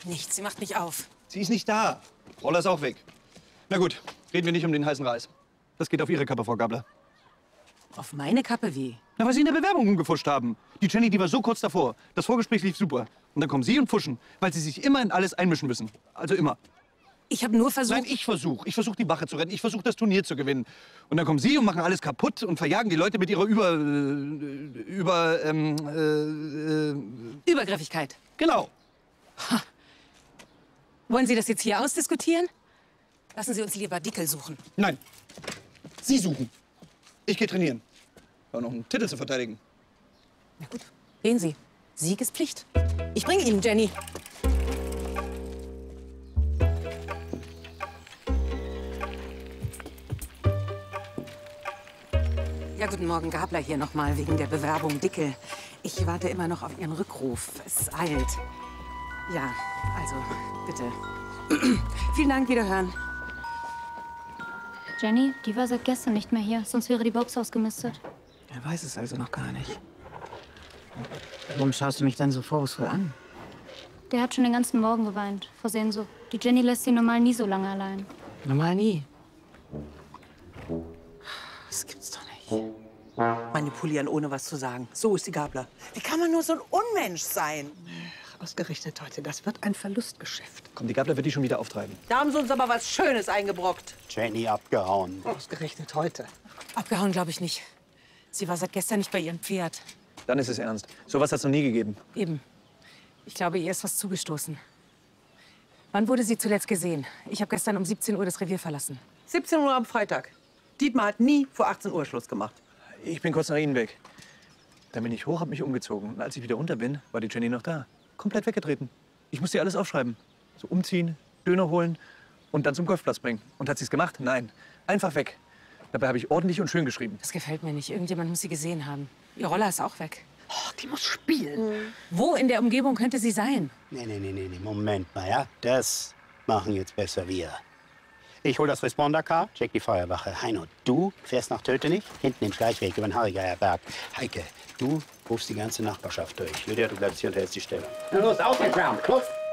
Nichts, sie macht nicht auf. Sie ist nicht da. Roller ist auch weg. Na gut, reden wir nicht um den heißen Reis. Das geht auf Ihre Kappe, Frau Gabler. Auf meine Kappe wie? Na, weil Sie in der Bewerbung rumgefuscht haben. Die Jenny, die war so kurz davor. Das Vorgespräch lief super. Und dann kommen Sie und fuschen, weil Sie sich immer in alles einmischen müssen. Also immer. Ich habe nur versucht... Nein, ich versuche. Ich versuche, die Wache zu retten. Ich versuche, das Turnier zu gewinnen. Und dann kommen Sie und machen alles kaputt und verjagen die Leute mit ihrer Übergriffigkeit. Genau. Ha. Wollen Sie das jetzt hier ausdiskutieren? Lassen Sie uns lieber Dickel suchen. Nein. Sie suchen. Ich gehe trainieren. War noch einen Titel zu verteidigen. Na gut, gehen Sie. Sieg ist Pflicht. Ich bringe Ihnen Jenny. Ja, guten Morgen, Gabler hier nochmal wegen der Bewerbung Dickel. Ich warte immer noch auf Ihren Rückruf. Es eilt. Ja, also, bitte. Vielen Dank, wiederhören. Jenny, die war seit gestern nicht mehr hier, sonst wäre die Box ausgemistet. Er weiß es also noch gar nicht. Warum schaust du mich dann so vorwurfsvoll an? Der hat schon den ganzen Morgen geweint, vor Sehnsucht. Die Jenny lässt sie normal nie so lange allein. Normal nie. Das gibt's doch nicht. Manipulieren, ohne was zu sagen. So ist die Gabler. Wie kann man nur so ein Unmensch sein? Ausgerechnet heute, das wird ein Verlustgeschäft. Komm, die Gabler wird die schon wieder auftreiben. Da haben sie uns aber was Schönes eingebrockt. Jenny abgehauen. Ausgerechnet heute. Abgehauen glaube ich nicht. Sie war seit gestern nicht bei ihrem Pferd. Dann ist es ernst. Sowas hat es noch nie gegeben. Eben. Ich glaube, ihr ist was zugestoßen. Wann wurde sie zuletzt gesehen? Ich habe gestern um 17 Uhr das Revier verlassen. 17 Uhr am Freitag. Dietmar hat nie vor 18 Uhr Schluss gemacht. Ich bin kurz nach Ihnen weg. Dann bin ich hoch, hab mich umgezogen. Und als ich wieder runter bin, war die Jenny noch da. Komplett weggetreten. Ich musste ihr alles aufschreiben. So umziehen, Döner holen und dann zum Golfplatz bringen. Und hat sie es gemacht? Nein. Einfach weg. Dabei habe ich ordentlich und schön geschrieben. Das gefällt mir nicht. Irgendjemand muss sie gesehen haben. Ihr Roller ist auch weg. Oh, die muss spielen. Wo in der Umgebung könnte sie sein? Nee, Moment mal, ja? Das machen jetzt besser wir. Ich hol das Responder-Car, check die Feuerwache. Heino, du fährst nach Tötenich, hinten im Schleichweg über den Harriger Berg. Heike, du rufst die ganze Nachbarschaft durch. Lydia, du bleibst hier und hältst die Stelle. Na los, auf den Ground, los!